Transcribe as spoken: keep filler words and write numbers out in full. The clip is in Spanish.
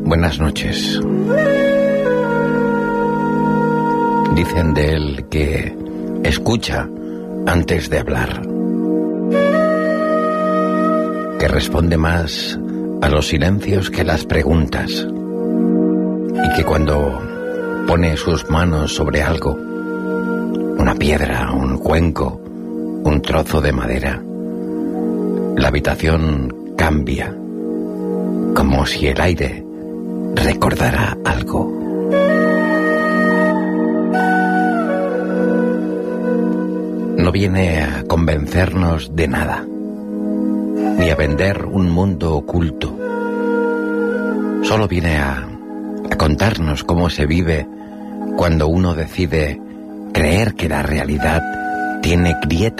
Buenas noches. Dicen de él que escucha antes de hablar, que responde más a los silencios que a las preguntas, y que cuando pone sus manos sobre algo, una piedra, un cuenco, un trozo de madera, la habitación cambia, como si el aire recordara algo. No viene a convencernos de nada, ni a vender un mundo oculto. Solo viene a, a contarnos cómo se vive cuando uno decide creer que la realidad tiene grietas